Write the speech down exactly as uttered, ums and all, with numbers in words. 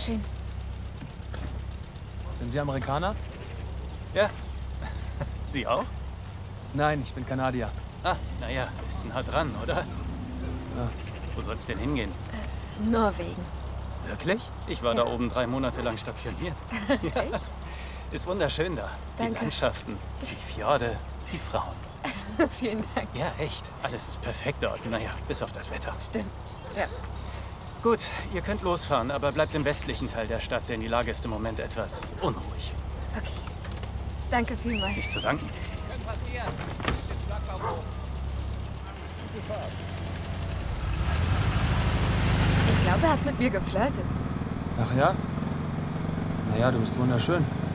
Dankeschön. Sind Sie Amerikaner? Ja. Sie auch? Nein, ich bin Kanadier. Ah, naja, ist nah dran, oder? Ja. Wo soll's denn hingehen? Äh, Norwegen. Wirklich? Ich war Ja. da oben drei Monate lang stationiert. Ja. Echt? Ist wunderschön da. Danke. Die Landschaften, die Fjorde, die Frauen. Vielen Dank. Ja, echt. Alles ist perfekt dort. Naja, bis auf das Wetter. Stimmt. Ja. Gut, ihr könnt losfahren, aber bleibt im westlichen Teil der Stadt, denn die Lage ist im Moment etwas unruhig. Okay. Danke vielmals. Nicht zu danken. Könnte passieren. Den Schlagbaum hoch. Gute Fahrt. Ich glaube, er hat mit mir geflirtet. Ach ja? Naja, du bist wunderschön.